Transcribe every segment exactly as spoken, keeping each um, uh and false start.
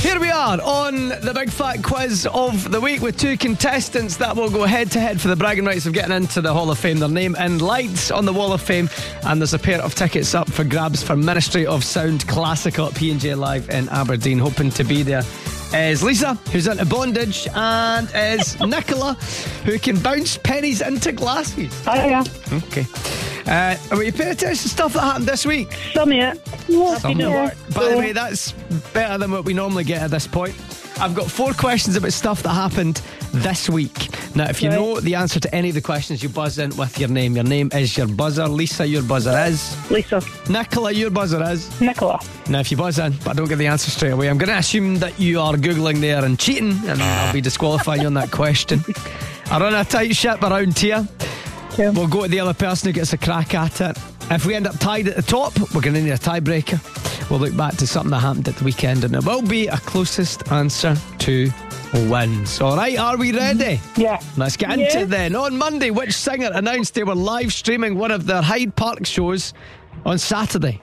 Here we are on the big fat quiz of the week with two contestants that will go head to head for the bragging rights of getting into the Hall of Fame. Their name in lights on the Wall of Fame, and there's a pair of tickets up for grabs for Ministry of Sound Classical at P and J Live in Aberdeen. Hoping to be there is Lisa, who's into bondage, and is Nicola, who can bounce pennies into glasses. Hiya. Okay. Uh, are you paying attention to stuff that happened this week? Some of it. Some of it. By the way, that's better than what we normally get at this point. I've got four questions about stuff that happened this week. Now, if you Right. know the answer to any of the questions, you buzz in with your name. Your name is your buzzer. Lisa, your buzzer is... Lisa. Nicola, your buzzer is... Nicola. Now, if you buzz in, but don't get the answer straight away, I'm going to assume that you are Googling there and cheating, and I'll be disqualifying you on that question. I run a tight ship around here. Okay. We'll go to the other person who gets a crack at it. If we end up tied at the top, we're going to need a tiebreaker. We'll look back to something that happened at the weekend, and it will be a closest answer to wins. All right, are we ready? Yeah. Let's get into Yeah. it then. On Monday, which singer announced they were live streaming one of their Hyde Park shows on Saturday?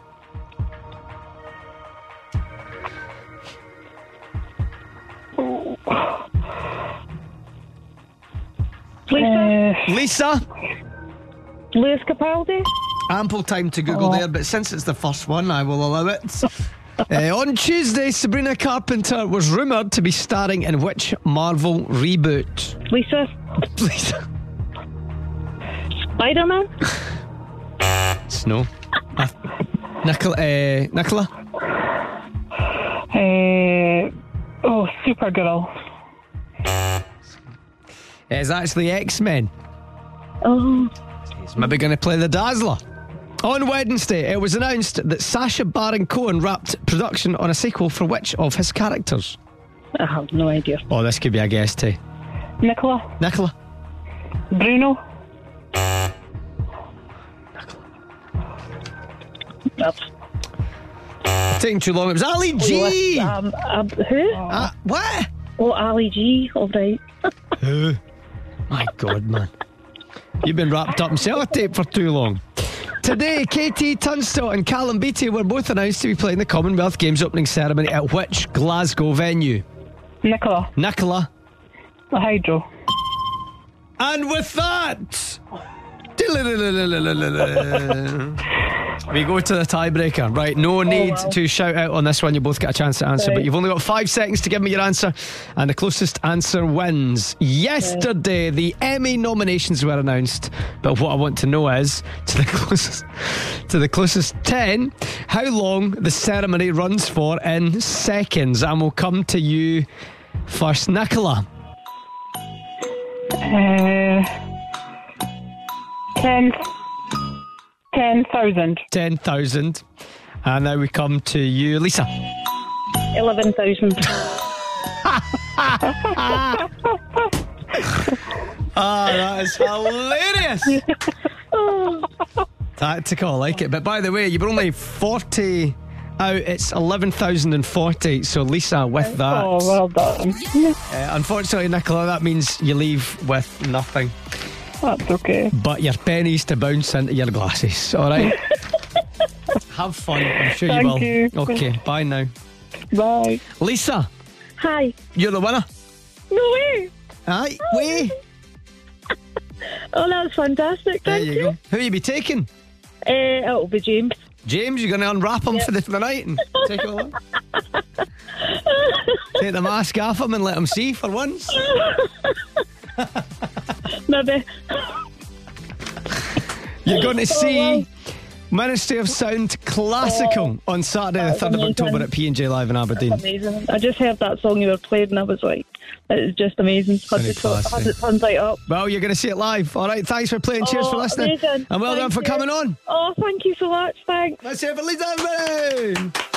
Lisa. Lisa? Lewis Capaldi. Ample time to Google Oh. there, but since it's the first one, I will allow it. uh, on Tuesday, Sabrina Carpenter was rumoured to be starring in which Marvel reboot? Lisa. Lisa? Spider-Man. Snow. Uh, Nicola? Uh, Nicola? Uh, oh, Supergirl. It's actually X-Men. Oh. He's maybe going to play the Dazzler. On Wednesday, it was announced that Sacha Baron Cohen wrapped production on a sequel for which of his characters? I have no idea. Oh, this could be a guess too. Nicola. Nicola? Bruno. That's Taking too long. It was Ali G. Um, um, who? Uh, what? Oh, Ali G. All right. Who? My God, man. You've been wrapped up in sellotape for too long. Today, Katie Tunstall and Callum Beattie were both announced to be playing the Commonwealth Games opening ceremony at which Glasgow venue? Nicola. Nicola. The Hydro. And with that, we go to the tiebreaker. Right, no need wow. to shout out on this one. You both get a chance to answer, Right. but you've only got five seconds to give me your answer, and the closest answer wins. Yesterday, the Emmy nominations were announced, but what I want to know is, to the closest, to the closest ten, how long the ceremony runs for in seconds, and we'll come to you first, Nicola. Uh, ten. Ten thousand. ten thousand. And now we come to you, Lisa. Eleven thousand. Ah, that is hilarious. Tactical, I like it. But by the way, you were only forty out. It's eleven thousand forty. So, Lisa, with that. Oh, well done. Uh, unfortunately, Nicola, that means you leave with nothing That's okay. but your pennies to bounce into your glasses. All right? Have fun. I'm sure Thank you will. you. Okay, bye now. Bye. Lisa, Hi. you're the winner. No way. Aye, way. Oh, that's fantastic. There Thank you you. go. Who you be taking? Uh, it'll be James. James, you're going to unwrap him for, the, for the night and take a look. Take the mask off him and let him see for once. Maybe. You're going to see wow. Ministry of Sound Classical on Saturday the that's third of amazing. October at P and J Live in Aberdeen. Amazing. I just heard that song you were playing and I was like, it was just amazing. Had Very to turn- classy. had to turn right up. Well, you're going to see it live. All right, thanks for playing. Cheers Oh, for listening. amazing. And well done Thank for you. coming on. Oh, thank you so much. Thanks. Let's hear it for Lisa.